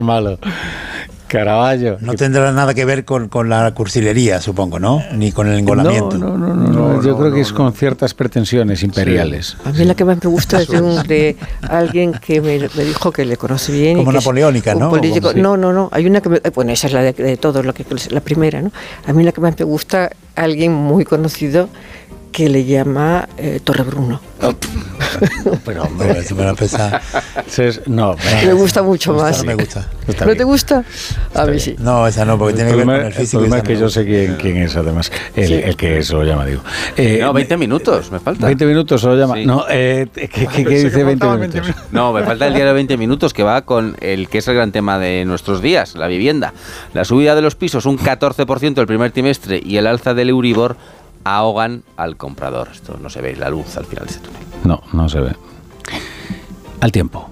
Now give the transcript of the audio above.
malo. Caravaggio. No tendrá nada que ver con la cursilería, supongo, ¿no? Ni con el engolamiento. No, yo creo que es con ciertas pretensiones imperiales. Sí. A mí la que más me gusta es de alguien que me dijo que le conoce bien. Como y que napoleónica, ¿no? Político. No. Hay una que bueno, esa es la de todos, la primera, ¿no? A mí la que más me gusta, alguien muy conocido que le llama Torrebruno. Pero hombre, eso me lo pesa. No, me gusta mucho más. No me gusta. ¿No te gusta? A mí sí. No, esa no, porque tiene que ver con el físico. El problema es que yo sé quién es, además. El que se lo llama, digo. No, 20 minutos, me falta. 20 minutos se lo llama. Sí. No, ¿qué dice 20 minutos? No, me falta el diario 20 minutos, que va con el que es el gran tema de nuestros días, la vivienda. La subida de los pisos, un 14% el primer trimestre, y el alza del Euribor ahogan al comprador. Esto no se ve la luz al final de ese túnel. No se ve. Al tiempo.